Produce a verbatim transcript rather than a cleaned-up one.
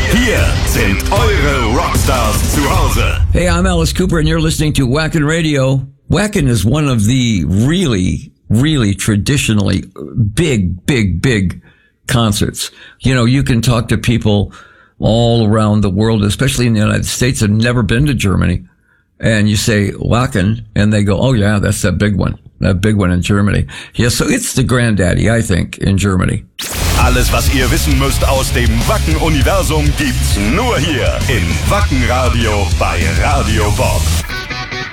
Hier sind eure Rockstars zu Hause. Hey, I'm Alice Cooper and you're listening to Wacken Radio. Wacken is one of the really, really traditionally big, big, big concerts. You know, you can talk to people all around the world, especially in the United States, have never been to Germany. And you say Wacken, and they go, oh yeah, that's that big one. That big one in Germany. Yeah, so it's the granddaddy, I think, in Germany. Alles, was ihr wissen müsst aus dem Wacken-Universum, gibt's nur hier im Wacken Radio bei Radio Bob.